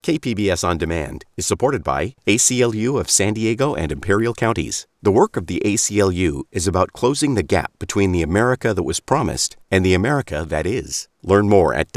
KPBS On Demand is supported by ACLU of San Diego and Imperial Counties. The work of the ACLU is about closing the gap between the America that was promised and the America that is. Learn more at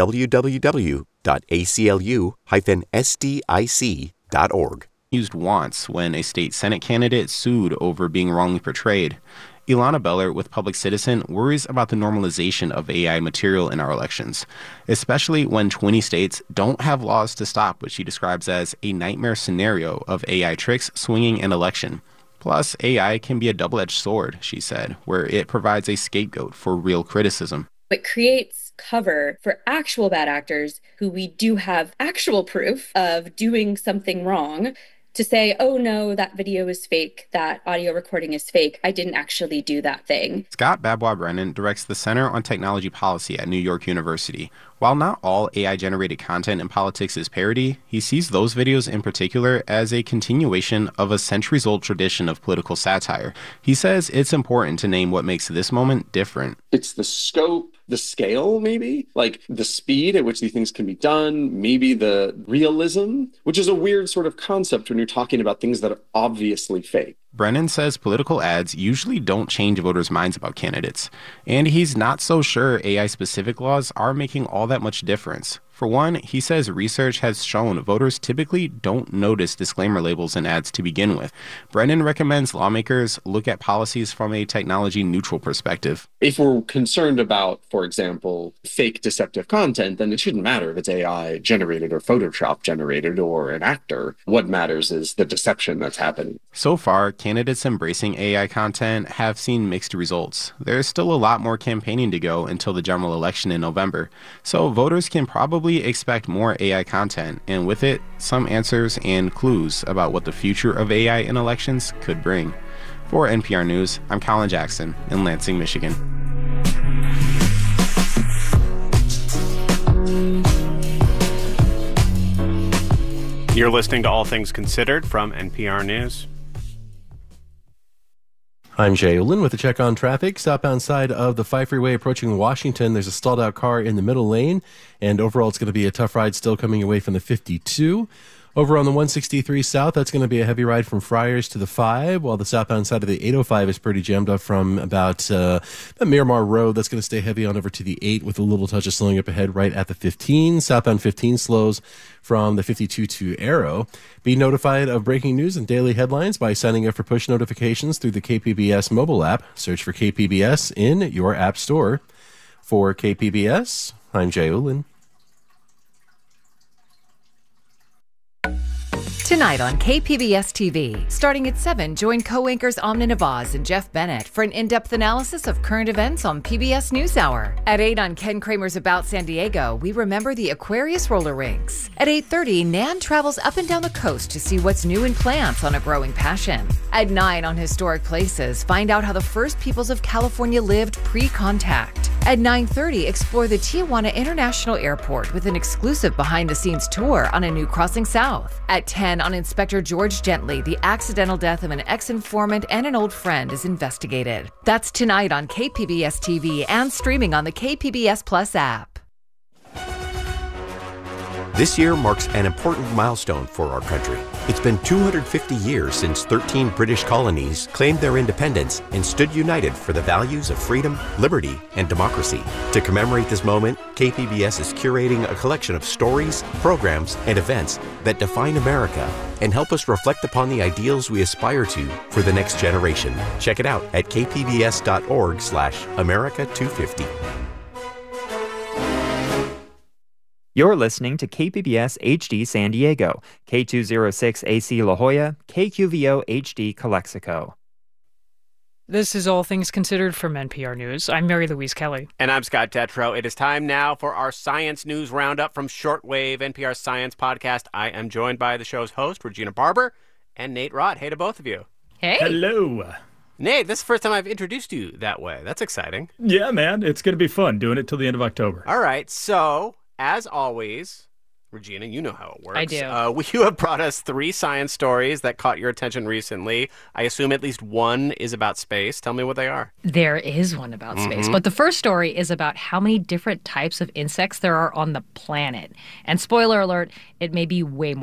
www.aclu-sdic.org. Used once when a state Senate candidate sued over being wrongly portrayed. Ilana Beller with Public Citizen worries about the normalization of AI material in our elections, especially when 20 states don't have laws to stop what she describes as a nightmare scenario of AI tricks swinging an election. Plus, AI can be a double-edged sword, she said, where it provides a scapegoat for real criticism. It creates cover for actual bad actors who we do have actual proof of doing something wrong to say, oh no, that video is fake, that audio recording is fake, I didn't actually do that thing. Scott Babwa-Brennan directs the Center on Technology Policy at New York University. While not all AI-generated content in politics is parody, he sees those videos in particular as a continuation of a centuries-old tradition of political satire. He says it's important to name what makes this moment different. It's the scope, the scale, maybe, like the speed at which these things can be done, maybe the realism, which is a weird sort of concept when you're talking about things that are obviously fake. Brennan says political ads usually don't change voters' minds about candidates, and he's not so sure AI-specific laws are making all that much difference. For one, he says research has shown voters typically don't notice disclaimer labels in ads to begin with. Brennan recommends lawmakers look at policies from a technology-neutral perspective. If we're concerned about, for example, fake deceptive content, then it shouldn't matter if it's AI-generated or Photoshop-generated or an actor. What matters is the deception that's happening. So far, candidates embracing AI content have seen mixed results. There's still a lot more campaigning to go until the general election in November, so voters can probably expect more AI content, and with it, some answers and clues about what the future of AI in elections could bring. For NPR News, I'm Colin Jackson in Lansing, Michigan. You're listening to All Things Considered from NPR News. I'm Jay Olin with a check on traffic. Southbound side of the 5 freeway approaching Washington, there's a stalled out car in the middle lane, and overall it's going to be a tough ride still coming away from the 52. Over on the 163 south, that's going to be a heavy ride from Friars to the 5, while the southbound side of the 805 is pretty jammed up from about Miramar Road. That's going to stay heavy on over to the 8 with a little touch of slowing up ahead right at the 15. Southbound 15 slows from the 52 to Arrow. Be notified of breaking news and daily headlines by signing up for push notifications through the KPBS mobile app. Search for KPBS in your app store. For KPBS, I'm Jay Olin. Tonight on KPBS TV, starting at 7, join co-anchors Amna Nawaz and Jeff Bennett for an in-depth analysis of current events on PBS NewsHour. At 8 on Ken Kramer's About San Diego, we remember the Aquarius roller rinks. At 8:30, Nan travels up and down the coast to see what's new in plants on A Growing Passion. At 9 on Historic Places, find out how the first peoples of California lived pre-contact. At 9:30, explore the Tijuana International Airport with an exclusive behind-the-scenes tour on a new crossing south. At 10 on Inspector George Gently, the accidental death of an ex-informant and an old friend is investigated. That's tonight on KPBS TV and streaming on the KPBS Plus app. This year marks an important milestone for our country. It's been 250 years since 13 British colonies claimed their independence and stood united for the values of freedom, liberty, and democracy. To commemorate this moment, KPBS is curating a collection of stories, programs, and events that define America and help us reflect upon the ideals we aspire to for the next generation. Check it out at kpbs.org/America250. You're listening to KPBS HD San Diego, K206 AC La Jolla, KQVO HD Calexico. This is All Things Considered from NPR News. I'm Mary Louise Kelly. And I'm Scott Tetro. It is time now for our science news roundup from Shortwave, NPR science podcast. I am joined by the show's host, Regina Barber, and Nate Rott. Hey to both of you. Hey. Hello. Nate, this is the first time I've introduced you that way. That's exciting. Yeah, man. It's going to be fun doing it till the end of October. All right. So, as always, Regina, you know how it works. I do. You have brought us 3 science stories that caught your attention recently. I assume at least one is about space. Tell me what they are. There is one about space. But the first story is about how many different types of insects there are on the planet. And spoiler alert, it may be way more